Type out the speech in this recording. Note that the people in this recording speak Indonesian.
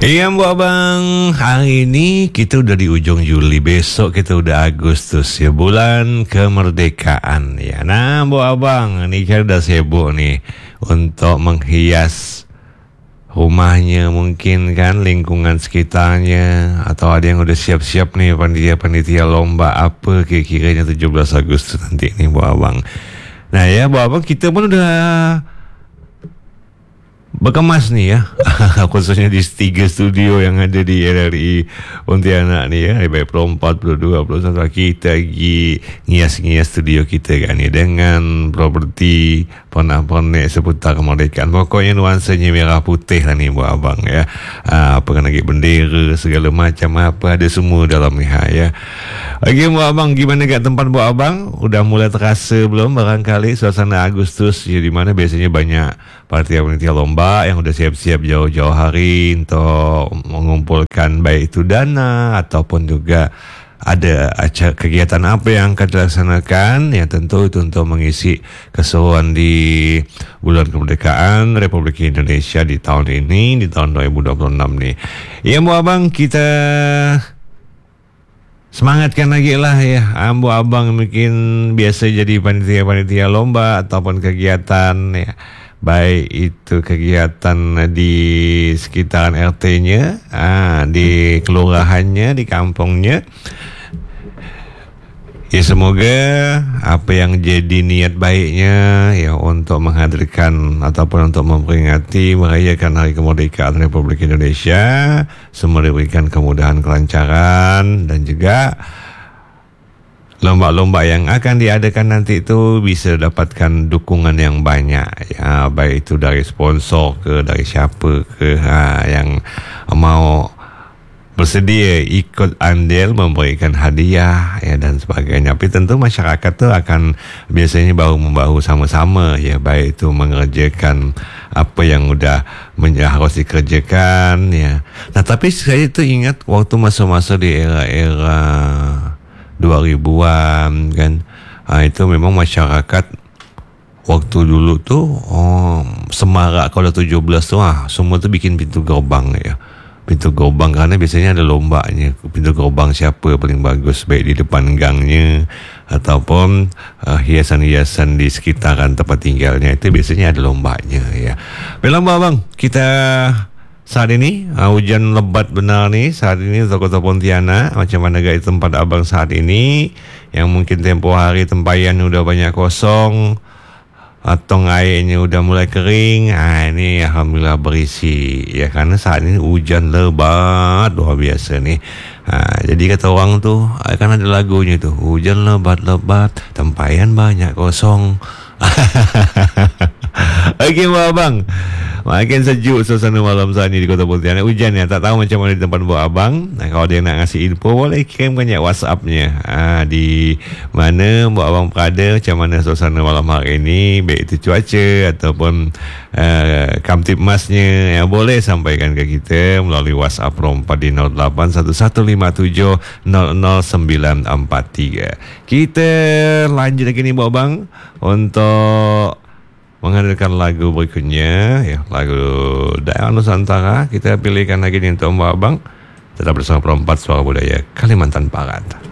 Iya Mbak Abang, hari ini kita udah di ujung Juli, besok kita udah Agustus ya, bulan kemerdekaan ya. Nah Mbak Abang, ini kan udah sibuk nih untuk menghias rumahnya mungkin kan, lingkungan sekitarnya, atau ada yang udah siap-siap nih panitia-panitia lomba apa kira-kiranya 17 Agustus nanti nih Mbak Abang. Nah ya Mbak Abang, kita pun udah berkemas nih ya khususnya di 3 studio yang ada di RRI Pontianak nih ya, baik 24, 22, 21 kita lagi ngias-ngias studio kita kan ya, dengan properti pernak-pernik seputar kemerdekaan. Pokoknya nuansanya merah putih lah nih buat abang ya. Apa kan lagi bendera segala macam apa ada semua dalam ni ya. Okey buat abang, gimana kat tempat buat abang? Udah mulai terasa belum barangkali suasana Agustus ya, di mana biasanya banyak panitia-panitia lomba yang udah siap-siap jauh-jauh hari untuk mengumpulkan baik itu dana ataupun juga ada acara kegiatan apa yang akan dilaksanakan, ya tentu itu untuk mengisi keseruan di bulan kemerdekaan Republik Indonesia di tahun ini, di tahun 2026 nih. Ya Bu Abang, kita semangatkan lagi lah ya. Bu Abang mungkin biasa jadi panitia-panitia lomba ataupun kegiatan ya, baik itu kegiatan di sekitaran RT-nya, di kelurahannya, di kampungnya. Ya semoga apa yang jadi niat baiknya ya untuk menghadirkan ataupun untuk memperingati merayakan Hari Kemerdekaan Republik Indonesia, semua diberikan kemudahan, kelancaran, dan juga lomba-lomba yang akan diadakan nanti itu bisa dapatkan dukungan yang banyak ya, baik itu dari sponsor ke dari siapa ke yang mau bersedia ikut andil memberikan hadiah ya dan sebagainya. Tapi tentu masyarakat tu akan biasanya bahu-membahu sama-sama ya, baik itu mengerjakan apa yang udah harus dikerjakan ya. Nah tapi saya tu ingat waktu masa-masa di era-era 2000-an kan, itu memang masyarakat waktu dulu tuh semarak kalau 17 tuh semua tuh bikin pintu gerbang ya. Pintu gerbang karena biasanya ada lombanya, pintu gerbang siapa paling bagus baik di depan gangnya ataupun hiasan-hiasan di sekitaran tempat tinggalnya, itu biasanya ada lombanya ya. Lomba bang, kita saat ini hujan lebat benar nih saat ini di Kota Pontianak. Macam mana guys tempat abang saat ini yang mungkin tempoh hari tempayan udah banyak kosong atau airnya udah mulai kering, ini alhamdulillah berisi ya, karena saat ini hujan lebat luar biasa nih. Jadi kata orang tuh kan ada lagunya tuh, hujan lebat-lebat tempayan banyak kosong. Okey abang, makin sejuk suasana malam saat ini di Kota Pontianak. Hujan ya, tak tahu macam mana di tempat buat abang. Nah, kalau dia nak ngasih info boleh kirimkan WhatsApp-nya. Di mana buat abang berada, macam mana suasana malam hari ini, baik itu cuaca ataupun kamtipmasnya, ya boleh sampaikan ke kita melalui WhatsApp rompa di 081157000943. Kita lanjut lagi nih buat abang untuk menghadirkan lagu berikutnya ya, lagu daerah Nusantara. Kita pilihkan lagi nih untuk Mbak Abang. Tetap bersama Perempat Suara Budaya Kalimantan Barat.